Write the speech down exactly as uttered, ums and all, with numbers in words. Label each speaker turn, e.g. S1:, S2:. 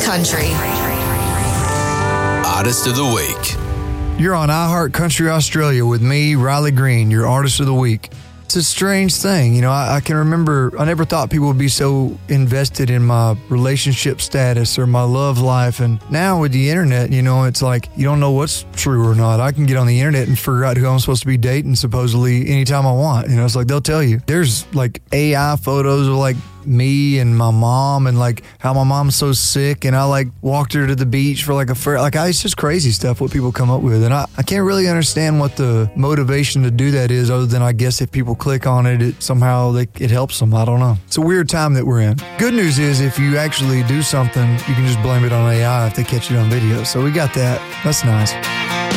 S1: Country.
S2: Artist of the Week.
S3: You're on iHeart Country Australia with me, Riley Green, your Artist of the Week. It's a strange thing. You know, I, I can remember, I never thought people would be so invested in my relationship status or my love life. And now with the internet, you know, it's like you don't know what's true or not. I can get on the internet and figure out who I'm supposed to be dating supposedly anytime I want. You know, it's like they'll tell you. There's like A I photos of like me and my mom and like how my mom's so sick and I like walked her to the beach for like a fair, like I, it's just crazy stuff what people come up with. And I, I can't really understand what the motivation to do that is, other than I guess if people click on it, it somehow they, it helps them. I don't know. It's a weird time that we're in. Good news is if you actually do something, you can just blame it on A I if they catch you on video. So we got that. That's nice.